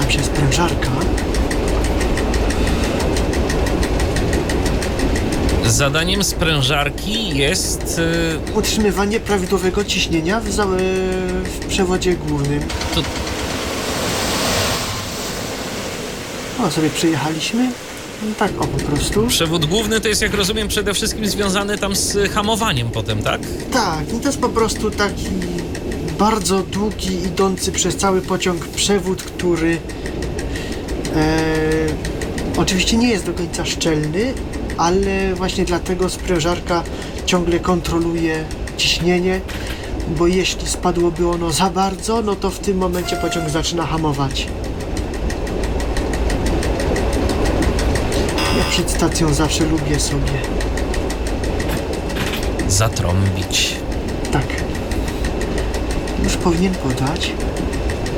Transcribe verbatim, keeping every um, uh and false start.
nam się sprężarka. Zadaniem sprężarki jest... Yy... Utrzymywanie prawidłowego ciśnienia w, za- w przewodzie głównym. To... O, sobie przyjechaliśmy. No tak, o, po prostu. Przewód główny to jest, jak rozumiem, przede wszystkim związany tam z hamowaniem potem, tak? Tak, i to jest po prostu taki bardzo długi, idący przez cały pociąg przewód, który e, oczywiście nie jest do końca szczelny, ale właśnie dlatego sprężarka ciągle kontroluje ciśnienie, bo jeśli spadłoby ono za bardzo, no to w tym momencie pociąg zaczyna hamować. Ja przed stacją zawsze lubię sobie Zatrąbić. tak. Już powinien podać.